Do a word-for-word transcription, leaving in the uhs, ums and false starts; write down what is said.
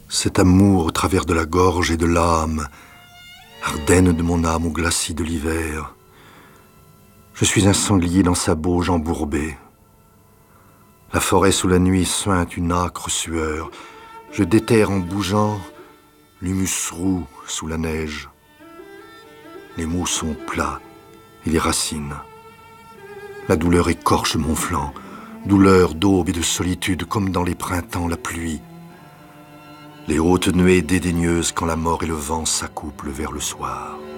Cet amour au travers de la gorge et de l'âme, Ardennes de mon âme au glacis de l'hiver. Je suis un sanglier dans sa bauge embourbée. La forêt sous la nuit suinte une âcre sueur. Je déterre en bougeant l'humus roux sous la neige. Les mots sont plats et les racines. La douleur écorche mon flanc, douleur d'aube et de solitude comme dans les printemps la pluie. Les hautes nuées dédaigneuses quand la mort et le vent s'accouplent vers le soir.